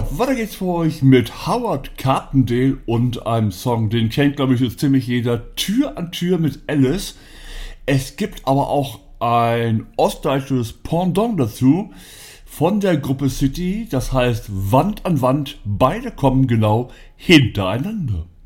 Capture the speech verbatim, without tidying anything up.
weiter geht's für euch mit Howard Carpendale und einem Song, den kennt, glaube ich, jetzt ziemlich jeder, Tür an Tür mit Alice. Es gibt aber auch ein ostdeutsches Pendant dazu von der Gruppe City, das heißt Wand an Wand, beide kommen genau hintereinander.